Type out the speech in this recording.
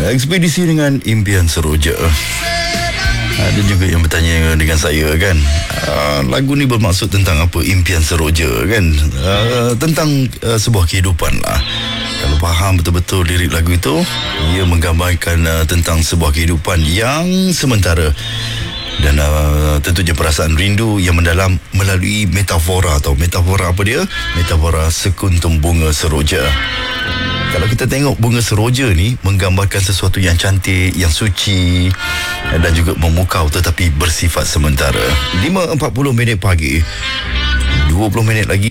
Ekspedisi dengan impian seroja. Ada juga yang bertanya dengan saya kan, lagu ni bermaksud tentang apa? Impian seroja kan, tentang sebuah kehidupan lah. Kalau faham betul-betul lirik lagu itu, ia menggambarkan tentang sebuah kehidupan yang sementara. Dan tentunya perasaan rindu yang mendalam melalui metafora. Atau metafora apa dia? Metafora sekuntum bunga seroja. Kalau kita tengok bunga seroja ni menggambarkan sesuatu yang cantik, yang suci dan juga memukau tetapi bersifat sementara. 5.40 pagi, 20 minit lagi